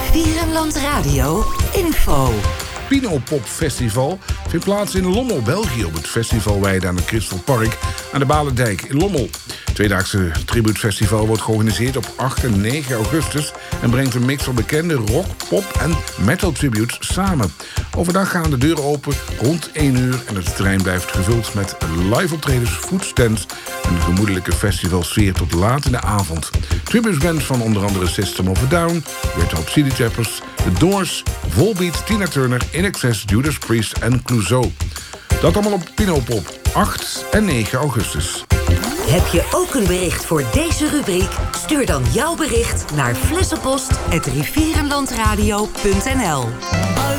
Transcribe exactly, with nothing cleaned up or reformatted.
Rivierenland Radio info. Pinopop Festival vindt plaats in Lommel, België, op het festivalweide aan het Crystal Park aan de Balendijk in Lommel. Het tweedaagse tribuutfestival wordt georganiseerd op acht en negen augustus en brengt een mix van bekende rock, pop en metal tributes samen. Overdag gaan de deuren open rond één uur en het terrein blijft gevuld met live optredens, foodstands en een gemoedelijke festivalsfeer tot laat in de avond. Tributesbands van onder andere System of a Down, Red Hot Chili Peppers, The Doors, Volbeat, Tina Turner, I N X S, Judas Priest en Clouseau. Dat allemaal op Pinopop, acht en negen augustus. Heb je ook een bericht voor deze rubriek? Stuur dan jouw bericht naar flessenpost apenstaartje rivierenlandradio punt n l.